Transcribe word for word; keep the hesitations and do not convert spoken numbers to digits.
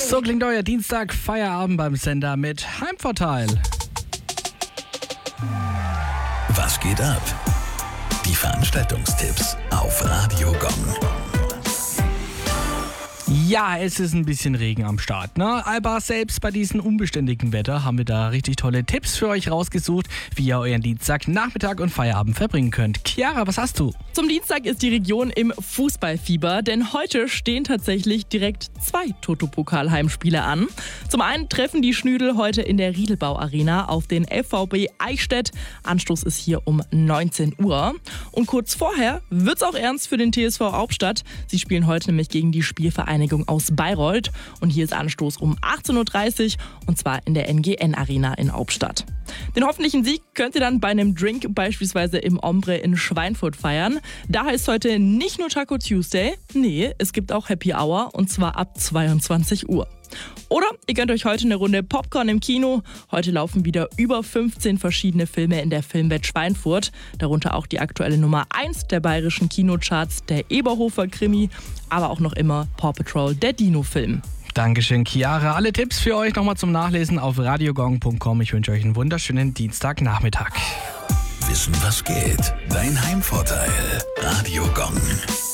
So klingt euer Dienstag Feierabend beim Sender mit Heimvorteil. Was geht ab? Die Veranstaltungstipps auf Radio Gong. Ja, es ist ein bisschen Regen am Start, ne? Aber selbst bei diesem unbeständigen Wetter haben wir da richtig tolle Tipps für euch rausgesucht, wie ihr euren Dienstag, Nachmittag und Feierabend verbringen könnt. Chiara, was hast du? Zum Dienstag ist die Region im Fußballfieber, denn heute stehen tatsächlich direkt zwei Toto-Pokal-Heimspiele an. Zum einen treffen die Schnüdel heute in der Riedelbau-Arena auf den F V B Eichstätt. Anstoß ist hier um neunzehn Uhr. Und kurz vorher wird's auch ernst für den T S V Hauptstadt. Sie spielen heute nämlich gegen die Spielvereinigung aus Bayreuth. Und hier ist Anstoß um achtzehn Uhr dreißig und zwar in der N G N-Arena in Hauptstadt. Den hoffentlichen Sieg könnt ihr dann bei einem Drink beispielsweise im Ombre in Schweinfurt feiern. Da heißt heute nicht nur Taco Tuesday, nee, es gibt auch Happy Hour und zwar ab zweiundzwanzig Uhr. Oder ihr gönnt euch heute eine Runde Popcorn im Kino. Heute laufen wieder über fünfzehn verschiedene Filme in der Filmwelt Schweinfurt. Darunter auch die aktuelle Nummer eins der bayerischen Kinocharts, der Eberhofer-Krimi, aber auch noch immer Paw Patrol, der Dino-Film. Dankeschön, Chiara. Alle Tipps für euch nochmal zum Nachlesen auf radiogong punkt com. Ich wünsche euch einen wunderschönen Dienstagnachmittag. Wissen, was geht? Dein Heimvorteil. Radio Gong.